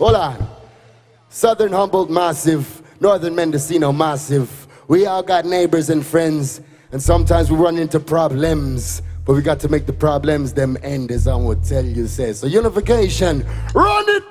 Hold on. Southern Humboldt massive, Northern Mendocino massive. We all got neighbors and friends, and sometimes we run into problems, but we got to make the problems them end, as I would tell you, says. So unification, run it